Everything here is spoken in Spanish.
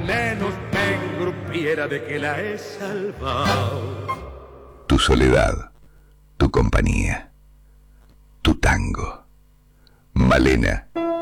menos me engrupiera de que la he salvado. Tu soledad, tu compañía, tu tango. Malena.